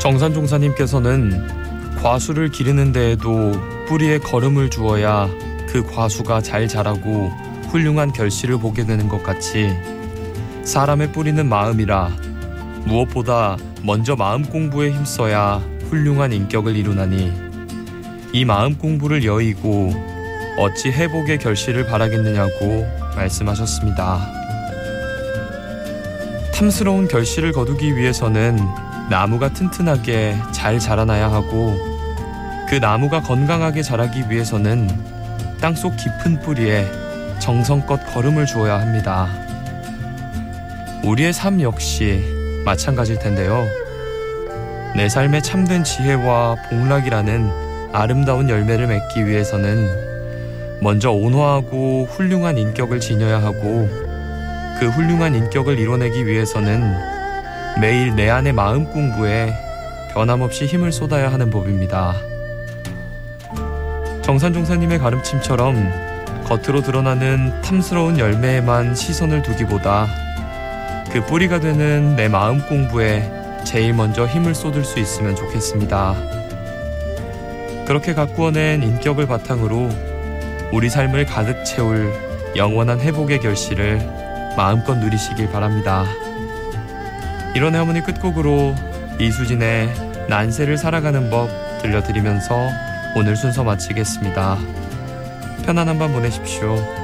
정산종사님께서는 과수를 기르는 데에도 뿌리에 거름을 주어야 그 과수가 잘 자라고 훌륭한 결실을 보게 되는 것 같이 사람의 뿌리는 마음이라 무엇보다 먼저 마음 공부에 힘써야 훌륭한 인격을 이루나니 이 마음 공부를 여의고 어찌 회복의 결실을 바라겠느냐고 말씀하셨습니다. 탐스러운 결실을 거두기 위해서는 나무가 튼튼하게 잘 자라나야 하고 그 나무가 건강하게 자라기 위해서는 땅속 깊은 뿌리에 정성껏 거름을 주어야 합니다. 우리의 삶 역시 마찬가지일 텐데요. 내 삶에 참된 지혜와 복락이라는 아름다운 열매를 맺기 위해서는 먼저 온화하고 훌륭한 인격을 지녀야 하고 그 훌륭한 인격을 이뤄내기 위해서는 매일 내 안의 마음 공부에 변함없이 힘을 쏟아야 하는 법입니다. 정산종사님의 가르침처럼 겉으로 드러나는 탐스러운 열매에만 시선을 두기보다 그 뿌리가 되는 내 마음 공부에 제일 먼저 힘을 쏟을 수 있으면 좋겠습니다. 그렇게 가꾸어낸 인격을 바탕으로 우리 삶을 가득 채울 영원한 회복의 결실을 마음껏 누리시길 바랍니다. 이런 하모니 끝곡으로 이수진의 난세를 살아가는 법 들려드리면서 오늘 순서 마치겠습니다. 편안한 밤 보내십시오.